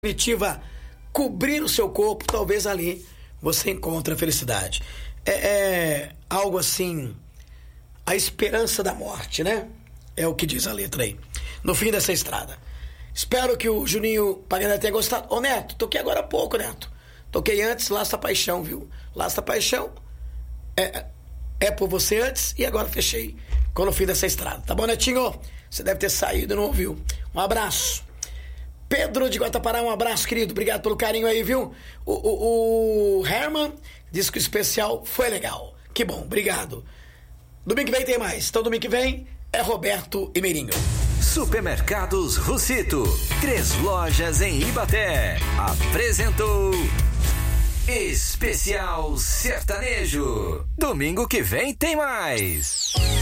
definitiva cobrir o seu corpo, talvez ali você encontre a felicidade. É algo assim, a esperança da morte, né? É o que diz a letra aí, no fim dessa estrada. Espero que o Juninho Pagana tenha gostado. Ô Neto, toquei agora há pouco, Neto. Toquei antes, Laça Paixão, viu? Laça Paixão é por você antes e agora fechei com no fim dessa estrada. Tá bom, Netinho? Você deve ter saído e não ouviu. Um abraço. Pedro de Guatapará, um abraço, querido. Obrigado pelo carinho aí, viu? O Herman disse que o especial foi legal. Que bom, obrigado. Domingo que vem tem mais. Então, domingo que vem é Roberto e Meirinho. Supermercados Russito. 3 lojas em Ibaté. Apresentou Especial Sertanejo. Domingo que vem tem mais.